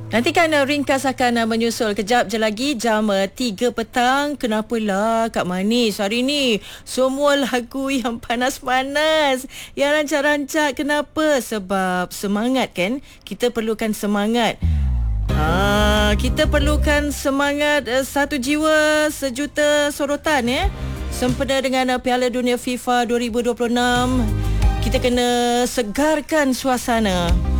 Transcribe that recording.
Nantikan ringkas akan menyusul kejap je lagi jam 3 petang. Kenapalah Kak Manis hari ni semua lagu yang panas-panas, yang rancak-rancak. Kenapa? Sebab semangat kan? Kita perlukan semangat. Kita perlukan semangat, satu jiwa sejuta sorotan sempena dengan Piala Dunia FIFA 2026. Kita kena segarkan suasana.